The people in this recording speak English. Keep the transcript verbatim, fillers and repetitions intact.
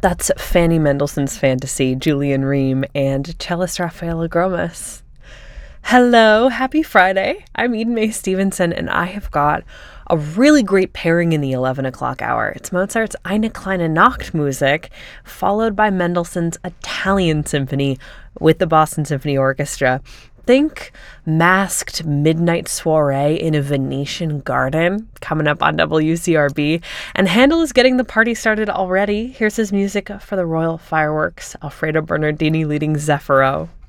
That's Fanny Mendelssohn's Fantasy, Julian Ream, and cellist Rafaela Gromas. Hello, happy Friday. I'm Eden Mae Stevenson, and I have got a really great pairing in the eleven o'clock hour. It's Mozart's Eine kleine Nachtmusik, followed by Mendelssohn's Italian Symphony with the Boston Symphony Orchestra. Think masked midnight soiree in a Venetian garden coming up on W C R B. And Handel is getting the party started already. Here's his music for the Royal Fireworks, Alfredo Bernardini leading Zeffiro.